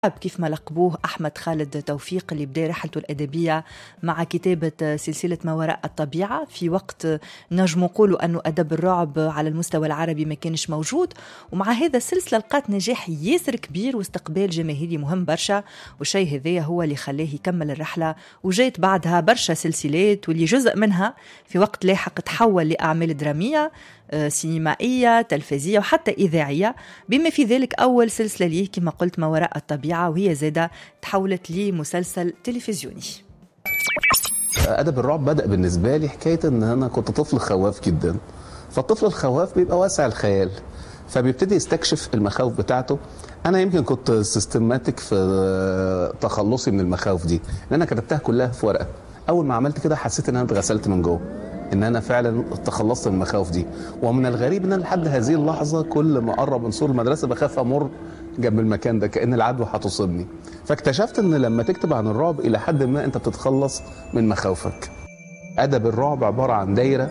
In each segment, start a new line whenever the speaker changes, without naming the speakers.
كيف ما لقبوه أحمد خالد توفيق اللي بدأ رحلته الأدبية مع كتابة سلسلة ما وراء الطبيعة في وقت نجم نقولوا أنه أدب الرعب على المستوى العربي ما كانش موجود، ومع هذا السلسلة لقات نجاح ياسر كبير واستقبال جماهيري مهم برشا، والشيء هذا هو اللي خلاه يكمل الرحلة. وجيت بعدها برشا سلسلات واللي جزء منها في وقت لاحق تحول لأعمال درامية سينمائية تلفزية وحتى إذاعية، بما في ذلك أول سلسلة ليه كما قلت ما وراء الطبيعة، وهي زادة تحولت لمسلسل تلفزيوني.
أدب الرعب بدأ بالنسبة لي حكاية أن أنا كنت طفل خواف جدا، فالطفل الخواف بيبقى واسع الخيال، فبيبتدي يستكشف المخاوف بتاعته. أنا يمكن كنت سيستماتيك في تخلصي من المخاوف دي، لأن أنا كتبتها كلها في ورقة. أول ما عملت كده حسيت أن أنا اتغسلت من جوه، ان انا فعلا تخلصت من المخاوف دي. ومن الغريب ان انا لحد هذه اللحظه كل ما اقرب من سور المدرسه بخاف امر جنب المكان ده كأن العدوى هتصيبني. فاكتشفت ان لما تكتب عن الرعب الى حد ما انت بتتخلص من مخاوفك. ادب الرعب عباره عن دايره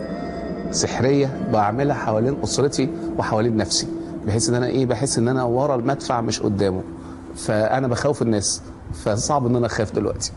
سحريه بعملها حوالين اسرتي وحوالين نفسي، بحيث ان انا بحس ان انا ورا المدفع مش قدامه، فانا بخوف الناس، فصعب ان انا اخاف دلوقتي.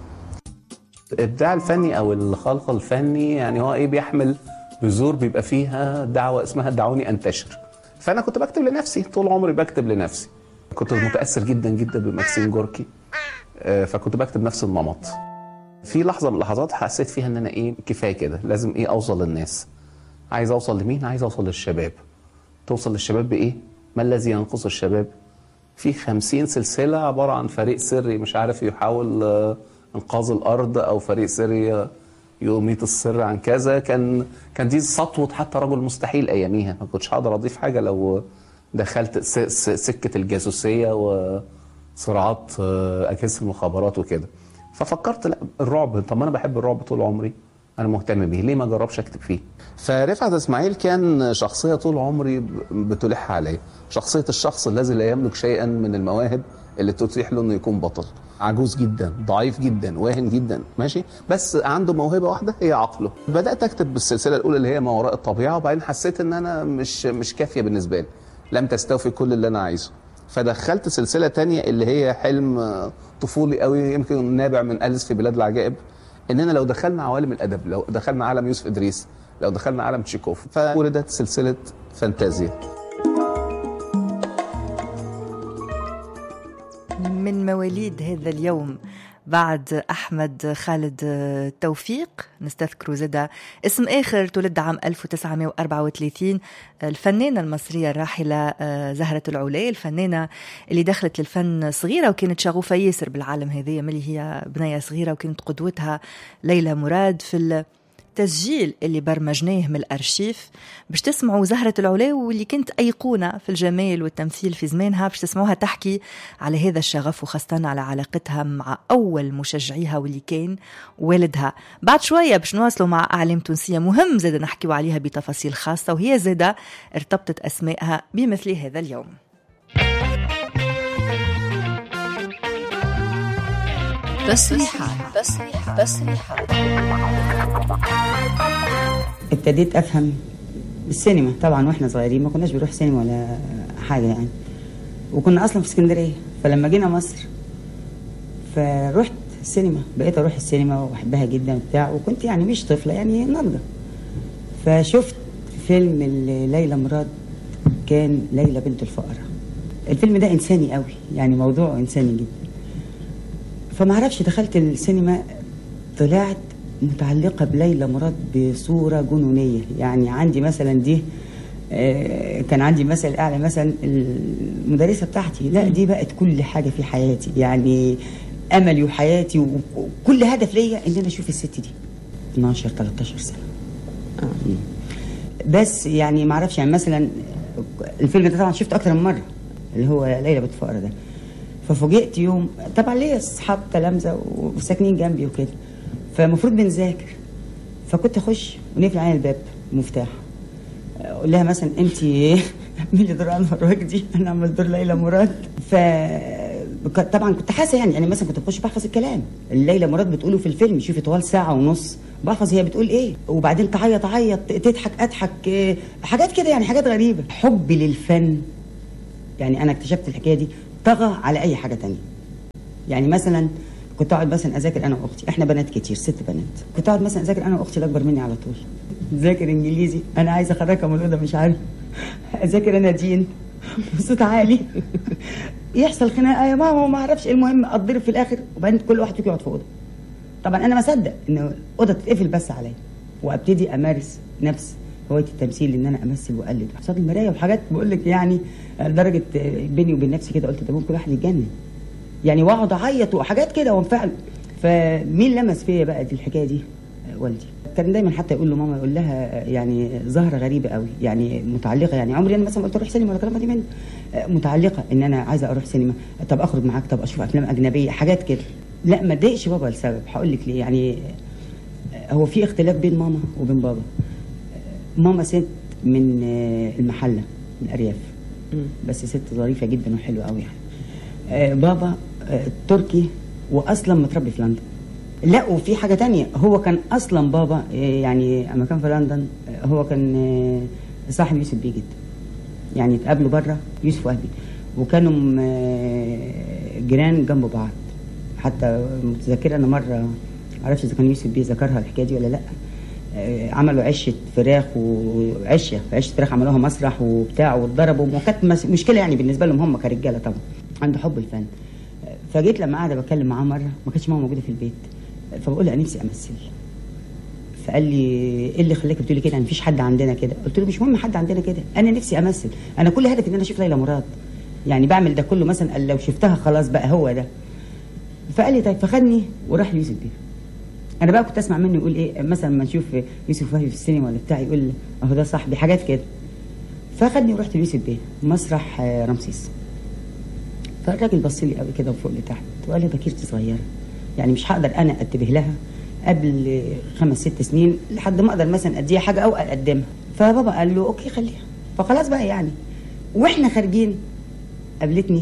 الابداع الفني او الخلق الفني يعني هو بيحمل بذور بيبقى فيها دعوه اسمها دعوني انتشر. فانا كنت بكتب لنفسي طول عمري، بكتب لنفسي. كنت متاثر جدا جدا بماكسيم جوركي، فكنت بكتب نفس النمط. في لحظه من اللحظات حسيت فيها ان انا كفايه كده، لازم اوصل للناس. عايز اوصل لمين؟ عايز اوصل للشباب. توصل للشباب بايه؟ ما الذي ينقص الشباب؟ في 50 سلسله عباره عن فريق سري مش عارف يحاول انقاذ الارض، او فريق سري يميت السر عن كذا. كان دي سطوه حتى رجل مستحيل اياميها. ما كنتش هقدر اضيف حاجه لو دخلت سكه الجاسوسيه وصراعات اجهزه المخابرات وكده. ففكرت لا، الرعب، طب ما انا بحب الرعب طول عمري، انا مهتم بيه، ليه ما اجربش اكتب فيه؟ فرفعت اسماعيل كان شخصيه طول عمري بتلح عليا، شخصيه الشخص الذي لا يملك شيئا من المواهب اللي تتيح له انه يكون بطل. عجوز جدا، ضعيف جدا، واهن جدا، ماشي، بس عنده موهبه واحده هي عقله. بدات اكتب بالسلسله الاولى اللي هي ما وراء الطبيعه، وبعدين حسيت ان انا مش كافيه بالنسبه لي، لم تستوفي كل اللي انا عايزه. فدخلت سلسله تانية اللي هي حلم طفولي قوي، يمكن نابع من أليس في بلاد العجائب، اننا لو دخلنا عوالم الادب، لو دخلنا عالم يوسف ادريس، لو دخلنا عالم تشيكوف، فولدت سلسله فانتازيا.
من مواليد هذا اليوم بعد أحمد خالد توفيق نستذكر زدا اسم آخر تولد عام 1934، الفنانة المصرية الراحلة زهرة العلي، الفنانة اللي دخلت للفن صغيرة وكانت شغوفة ياسر بالعالم هذه ملي هي بنية صغيرة، وكانت قدوتها ليلى مراد. في التسجيل اللي برمجناه من الأرشيف باش تسمعوا زهرة العلي واللي كنت أيقونة في الجمال والتمثيل في زمانها، باش تسمعوها تحكي على هذا الشغف وخاصة على علاقتها مع أول مشجعيها واللي كان والدها. بعد شوية باش نواصلوا مع أعلام تونسية مهم زادة نحكيوا عليها بتفاصيل خاصة، وهي زادة ارتبطت أسمائها بمثل هذا اليوم.
تصريحات. ابتديت افهم السينما طبعا واحنا صغيرين، ما كناش بنروح سينما ولا حاجه يعني، وكنا اصلا في اسكندريه. فلما جينا مصر فروحت السينما، بقيت اروح السينما واحبها جدا وبتاع، وكنت يعني مش طفله يعني ناضجه. فشفت فيلم ليلى مراد، كان ليلى بنت الفقراء. الفيلم ده انساني قوي، يعني موضوعه انساني جدا. فما عرفش دخلت السينما طلعت متعلقة بليلى مراد بصورة جنونية. يعني عندي مثلا دي كان عندي مثل أعلى، مثلا المدرسة بتاعتي، لا دي بقت كل حاجة في حياتي، يعني أملي وحياتي، وكل هدف ليا إن أنا أشوف الست دي 12-13 سنة. بس يعني ما عرفش، يعني مثلا الفيلم ده طبعا شفته أكتر من مرة، اللي هو ليلى بنت الفقراء ده. ففوجئت يوم، طبعا ليا اصحاب تلامذه وساكنين جنبي وكده، فالمفروض بنذاكر، فكنت اخش ونقفل عليا الباب مفتاح، اقول لها مثلا انت اعملي دور انور وجدي، انا اعمل دور ليلى مراد. طبعا كنت حاسه يعني مثلا كنت بخش بحفظ الكلام اللي ليلى مراد بتقوله في الفيلم، شوفي طوال ساعه ونص بحفظ هي بتقول ايه، وبعدين تعيط تضحك اضحك، حاجات كده يعني، حاجات غريبه. حبي للفن يعني انا اكتشفت الحكايه دي طغى على اي حاجه تانية. يعني مثلا كنت اقعد مثلا اذاكر انا واختي، احنا بنات كتير 6 بنات، كنت اقعد مثلا اذاكر انا واختي الاكبر مني على طول، ذاكر انجليزي انا عايزه اخرجها من الاوضه مش عارف، اذاكر انا دين بصوت عالي يحصل خناقه يا ماما وما اعرفش، المهم اتضرب في الاخر، وبعدين كل واحد فيكم يقعد في اوضه. طبعا انا ما اصدق ان اوضه تتقفل بس عليا، وابتدي امارس نفس هوايه التمثيل، ان انا امثل واقلد قصاد المرايه وحاجات بقول لك يعني لدرجه بيني وبين نفسي كده قلت ده ممكن الواحد يتجنن يعني، واقعد اعيط وحاجات كده وانفعل. فمين لمس فيا بقى دي الحكايه دي؟ والدي كان دايما حتى يقول له ماما، يقول لها يعني ظاهره غريبه قوي يعني متعلقه، يعني عمري انا مثلا قلت اروح سينما ولا كلام دي مني، متعلقه ان انا عايزه اروح سينما، طب اخرج معاك، طب اشوف افلام اجنبيه، حاجات كده. لا ما اتضايقش بابا لسبب هقول لك ليه. يعني هو في اختلاف بين ماما وبين بابا. ماما ست من المحله من الارياف، بس ست ظريفه جدا وحلوه قوي يعني. بابا تركي واصلا متربي في لندن. لا وفي حاجه تانية، هو كان اصلا بابا يعني اما كان في لندن هو كان صاحب يوسف بيه جدا، يعني اتقابلوا بره يوسف وهبي، وكانوا جيران جنب بعض. حتى متذكره انا مره معرفش اذا كان يوسف بيه ذكرها الحكايه دي ولا لا، عملوا عشه فراخ وعشه فراخ عملوها مسرح وبتاع واتضربوا، وكانت مشكله يعني بالنسبه لهم هم كرجاله طبعا عنده حب الفن. فجيت لما قاعده بتكلم معاه مره ما كانتش ماما موجوده في البيت، فبقول له انا نفسي امثل. فقال لي ايه اللي خلاك بتقولي كده؟ مفيش حد عندنا كده. قلت له مش مهم حد عندنا كده، انا نفسي امثل، انا كل هدفي ان انا اشوف ليلى مراد، يعني بعمل ده كله مثلا قال لو شفتها خلاص بقى هو ده. فقال لي طيب، فخدني وراح ليوسف بيه. انا بقى كنت اسمع منه يقول ايه مثلا لما نشوف يوسف وهبي في السينما ولا بتاع يقول اهو ده صاحبي، حاجات كده. فخدني ورحت ليوسف بيه مسرح رمسيس. فالراجل بص لي قوي كده وفوق لتحت وقال لي بكيرتي صغيره، يعني مش هقدر انا انتبه لها قبل 5-6 سنين لحد ما اقدر مثلا اديها حاجه او اقدمها. فبابا قال له اوكي خليها. فخلاص بقى يعني. واحنا خارجين قابلتني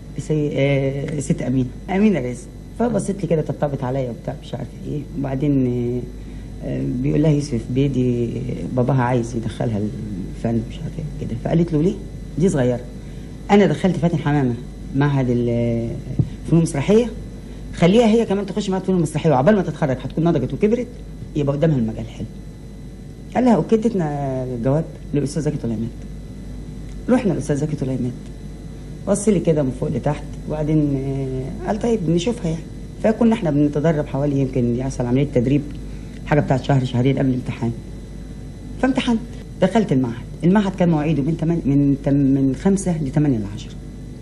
ست امينه رزق، فبصيت لي كده طبطبت عليا وبتاع مش عارفه ايه، وبعدين بيقول لها يوسف بيدي باباها عايز يدخلها الفن مش عارفه ايه كده. فقالت له ليه؟ دي صغيره. انا دخلت فاتن حمامه معهد الفنون المسرحيه، خليها هي كمان تخش معهد الفنون المسرحيه، وعبال ما تتخرج هتكون نضجت وكبرت يبقى قدامها المجال حلو. قال لها اوكي. ادتنا جواب للاستاذ زكي طليمات. رحنا للاستاذ زكي طليمات، بص لي كده من فوق لتحت، وبعدين قال طيب نشوفها يعني. فكنا احنا بنتدرب حوالي يمكن يحصل عمليه تدريب حاجه بتاعت شهرين قبل الامتحان. فامتحنت، دخلت المعهد كان مواعيده من 5 ل 8 ل 10.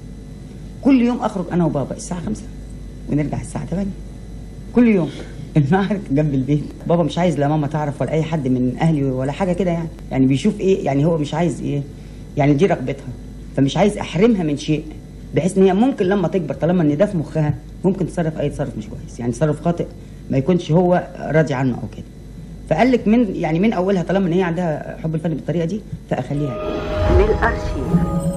كل يوم اخرج انا وبابا الساعه 5 ونرجع الساعه 8 كل يوم. المعهد جنب البيت. بابا مش عايز لا ماما تعرف ولا اي حد من اهلي ولا حاجه كده يعني بيشوف ايه، يعني هو مش عايز ايه، يعني دي رغبتها، فمش عايز احرمها من شيء بحيث ان هي ممكن لما تكبر طالما ان ده في مخها ممكن تصرف اي تصرف مش كويس، يعني تصرف خاطئ ما يكونش هو راضي عنه او كده. فقال لك من اولها طالما ان هي عندها حب الفن بالطريقه دي فاخليها.
للارشيف